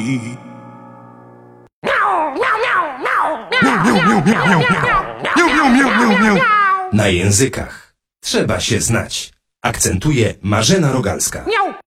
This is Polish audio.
Na językach trzeba się znać. Akcentuje Marzena Rogalska. Miau.